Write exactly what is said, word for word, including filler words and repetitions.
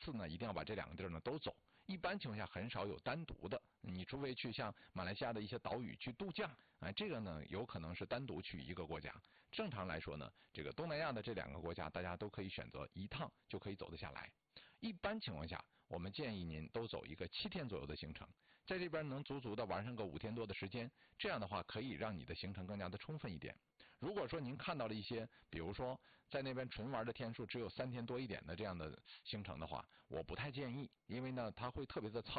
次呢一定要把这两个地儿呢都走。一般情况下很少有单独的，你除非去像马来西亚的一些岛屿去度假，啊，这个呢有可能是单独去一个国家。正常来说呢，这个东南亚的这两个国家，大家都可以选择一趟就可以走得下来。一般情况下，我们建议您都走一个七天左右的行程，在这边能足足的玩上个五天多的时间，这样的话可以让你的行程更加的充分一点。如果说您看到了一些，比如说在那边纯玩的天数只有三天多一点的这样的行程的话，我不太建议，因为呢它会特别的操